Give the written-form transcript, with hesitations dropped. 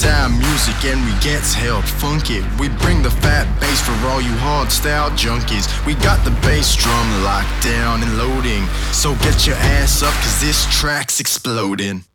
is our music and we get to help funk it. We bring the fat bass for all you hardstyle junkies. We got the bass drum locked down and loading, so get your ass up cause this track's exploding.